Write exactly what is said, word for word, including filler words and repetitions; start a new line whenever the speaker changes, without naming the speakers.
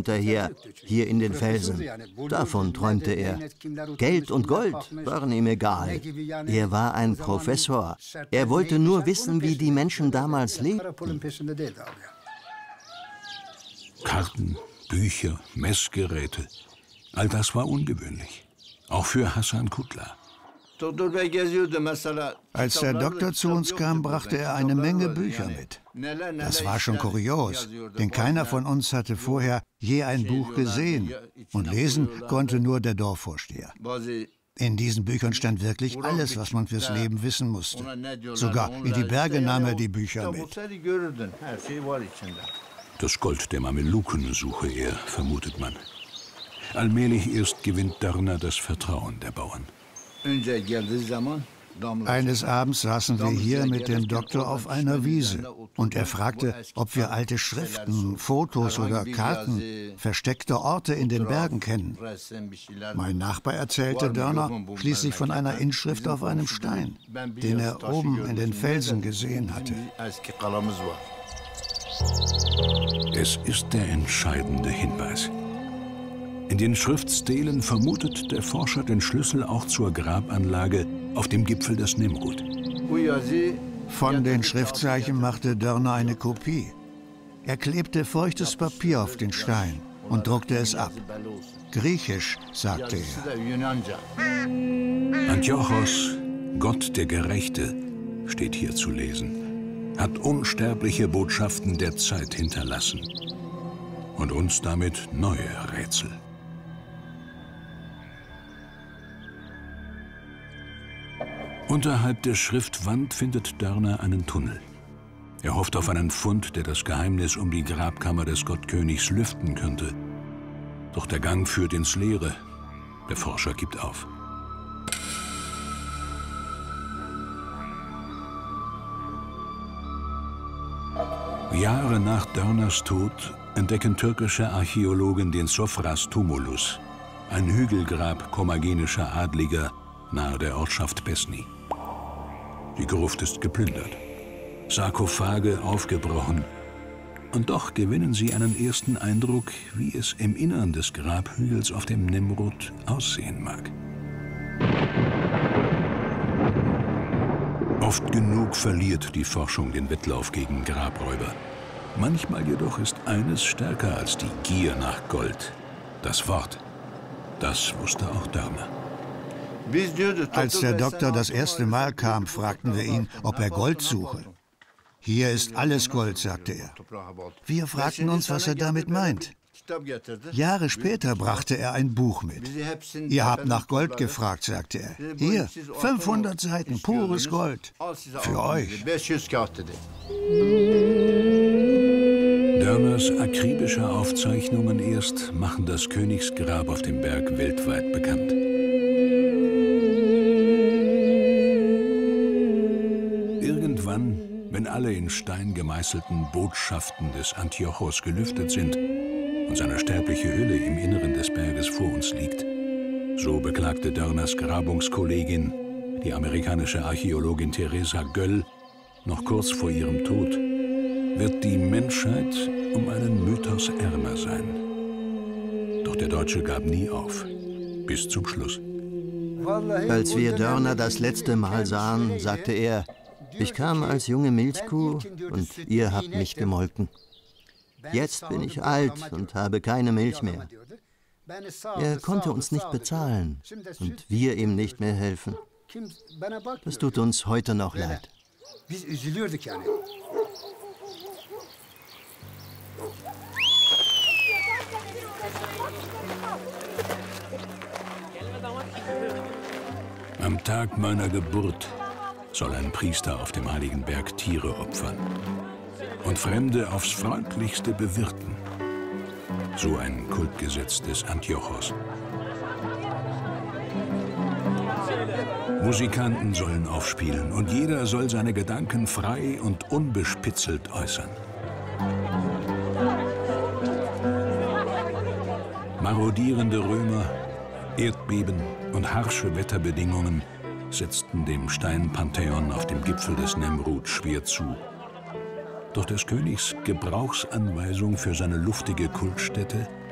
hinterher, hier in den Felsen. Davon träumte er. Geld und Gold waren ihm egal. Er war ein Professor. Er wollte nur wissen, wie die Menschen damals lebten.
Karten, Bücher, Messgeräte. All das war ungewöhnlich. Auch für Hasan Kutlar.
Als der Doktor zu uns kam, brachte er eine Menge Bücher mit. Das war schon kurios, denn keiner von uns hatte vorher je ein Buch gesehen. Und lesen konnte nur der Dorfvorsteher. In diesen Büchern stand wirklich alles, was man fürs Leben wissen musste. Sogar in die Berge nahm er die Bücher mit.
Das Gold der Mameluken suche er, vermutet man. Allmählich erst gewinnt Dörner das Vertrauen der Bauern.
Eines Abends saßen wir hier mit dem Doktor auf einer Wiese und er fragte, ob wir alte Schriften, Fotos oder Karten versteckter Orte in den Bergen kennen. Mein Nachbar erzählte Dörner schließlich von einer Inschrift auf einem Stein, den er oben in den Felsen gesehen hatte.
Es ist der entscheidende Hinweis. In den Schriftstelen vermutet der Forscher den Schlüssel auch zur Grabanlage auf dem Gipfel des Nimrud.
Von den Schriftzeichen machte Dörner eine Kopie. Er klebte feuchtes Papier auf den Stein und druckte es ab. Griechisch, sagte er.
Antiochos, Gott der Gerechte, steht hier zu lesen, hat unsterbliche Botschaften der Zeit hinterlassen und uns damit neue Rätsel. Unterhalb der Schriftwand findet Dörner einen Tunnel. Er hofft auf einen Fund, der das Geheimnis um die Grabkammer des Gottkönigs lüften könnte. Doch der Gang führt ins Leere. Der Forscher gibt auf. Jahre nach Dörners Tod entdecken türkische Archäologen den Sofras Tumulus, ein Hügelgrab kommagenischer Adliger nahe der Ortschaft Besni. Die Gruft ist geplündert, Sarkophage aufgebrochen. Und doch gewinnen sie einen ersten Eindruck, wie es im Innern des Grabhügels auf dem Nimrud aussehen mag. Oft genug verliert die Forschung den Wettlauf gegen Grabräuber. Manchmal jedoch ist eines stärker als die Gier nach Gold: das Wort. Das wusste auch Dörner.
Als der Doktor das erste Mal kam, fragten wir ihn, ob er Gold suche. Hier ist alles Gold, sagte er. Wir fragten uns, was er damit meint. Jahre später brachte er ein Buch mit. Ihr habt nach Gold gefragt, sagte er. Hier, fünfhundert Seiten, pures Gold. Für euch.
Dörners akribische Aufzeichnungen erst machen das Königsgrab auf dem Berg weltweit bekannt. Irgendwann, wenn alle in Stein gemeißelten Botschaften des Antiochos gelüftet sind und seine sterbliche Hülle im Inneren des Berges vor uns liegt, so beklagte Dörners Grabungskollegin, die amerikanische Archäologin Theresa Göll, noch kurz vor ihrem Tod, wird die Menschheit um einen Mythos ärmer sein. Doch der Deutsche gab nie auf, bis zum Schluss.
Als wir Dörner das letzte Mal sahen, sagte er: Ich kam als junge Milchkuh und ihr habt mich gemolken. Jetzt bin ich alt und habe keine Milch mehr. Er konnte uns nicht bezahlen und wir ihm nicht mehr helfen. Das tut uns heute noch leid.
Am Tag meiner Geburt soll ein Priester auf dem heiligen Berg Tiere opfern und Fremde aufs Freundlichste bewirten. So ein Kultgesetz des Antiochos. Musikanten sollen aufspielen und jeder soll seine Gedanken frei und unbespitzelt äußern. Marodierende Römer, Erdbeben und harsche Wetterbedingungen setzten dem Steinpantheon auf dem Gipfel des Nemrut schwer zu. Doch des Königs Gebrauchsanweisung für seine luftige Kultstätte